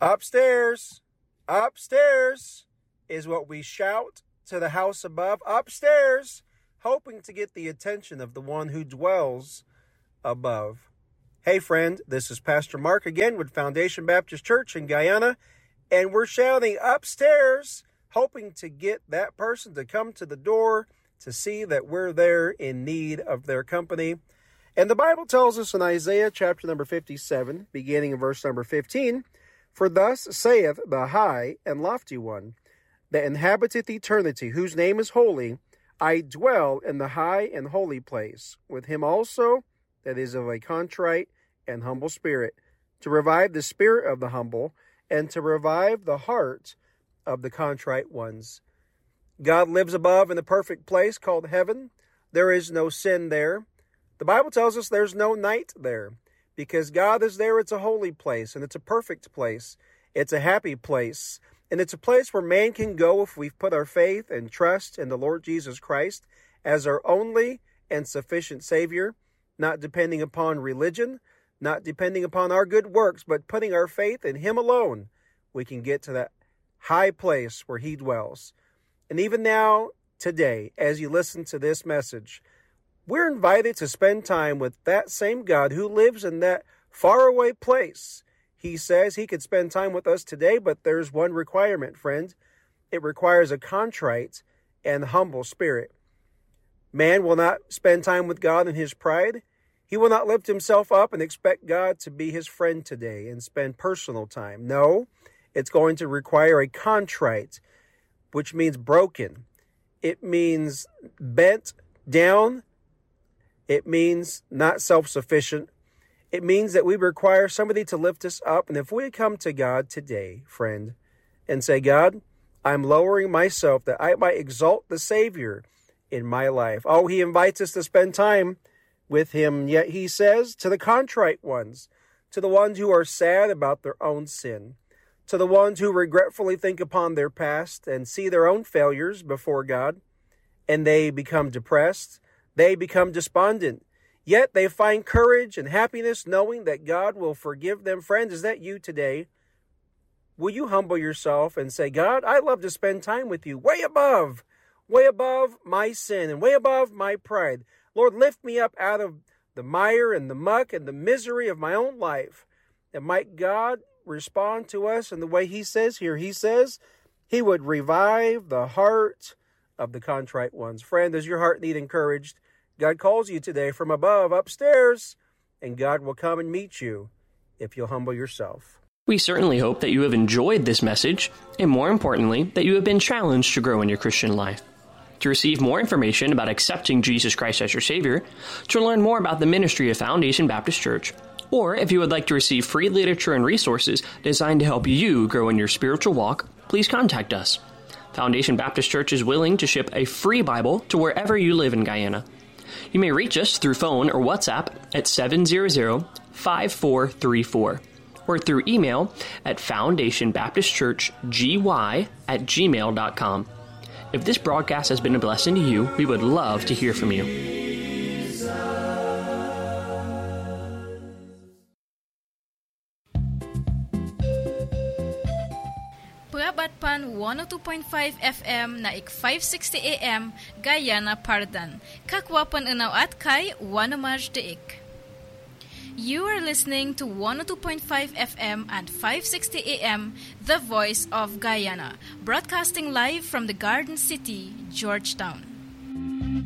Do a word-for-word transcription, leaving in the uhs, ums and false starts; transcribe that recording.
Upstairs, upstairs is what we shout to the house above. Upstairs, hoping to get the attention of the one who dwells above. Hey friend, this is Pastor Mark again with Foundation Baptist Church in Guyana, and we're shouting upstairs, hoping to get that person to come to the door to see that we're there in need of their company. And the Bible tells us in Isaiah chapter number fifty-seven, beginning in verse number fifteen, "For thus saith the high and lofty one, that inhabiteth eternity, whose name is holy, I dwell in the high and holy place, with him also that is of a contrite and humble spirit, to revive the spirit of the humble, and to revive the heart of the contrite ones." God lives above in the perfect place called heaven. There is no sin there. The Bible tells us there's no night there. Because God is there, it's a holy place, and it's a perfect place. It's a happy place, and it's a place where man can go if we've put our faith and trust in the Lord Jesus Christ as our only and sufficient Savior, not depending upon religion, not depending upon our good works, but putting our faith in Him alone. We can get to that high place where He dwells. And even now, today, as you listen to this message, we're invited to spend time with that same God who lives in that faraway place. He says He could spend time with us today, but there's one requirement, friend. It requires a contrite and humble spirit. Man will not spend time with God in his pride. He will not lift himself up and expect God to be his friend today and spend personal time. No, it's going to require a contrite, which means broken. It means bent down. It means not self-sufficient. It means that we require somebody to lift us up. And if we come to God today, friend, and say, God, I'm lowering myself that I might exalt the Savior in my life. Oh, He invites us to spend time with Him. Yet He says to the contrite ones, to the ones who are sad about their own sin, to the ones who regretfully think upon their past and see their own failures before God, and they become depressed, they become despondent, yet they find courage and happiness knowing that God will forgive them. Friends, is that you today? Will you humble yourself and say, God, I love to spend time with you way above, way above my sin and way above my pride. Lord, lift me up out of the mire and the muck and the misery of my own life. And might God respond to us in the way He says here. He says He would revive the heart of the contrite ones. Friend, does your heart need encouraged? God calls you today from above, upstairs, and God will come and meet you if you'll humble yourself. We certainly hope that you have enjoyed this message, and more importantly, that you have been challenged to grow in your Christian life. To receive more information about accepting Jesus Christ as your Savior, to learn more about the ministry of Foundation Baptist Church, or if you would like to receive free literature and resources designed to help you grow in your spiritual walk, please contact us. Foundation Baptist Church is willing to ship a free Bible to wherever you live in Guyana. You may reach us through phone or WhatsApp at seven hundred, five four three four or through email at foundationbaptistchurchgy at gmail dot com. If this broadcast has been a blessing to you, we would love to hear from you. Prabatpan one oh two point five F M na ik five sixty A M Guyana Pardan. Kakwapan unaw at kay Wanamaj Deik. You are listening to one oh two point five F M and five sixty A M, The Voice of Guyana, broadcasting live from the Garden City, Georgetown.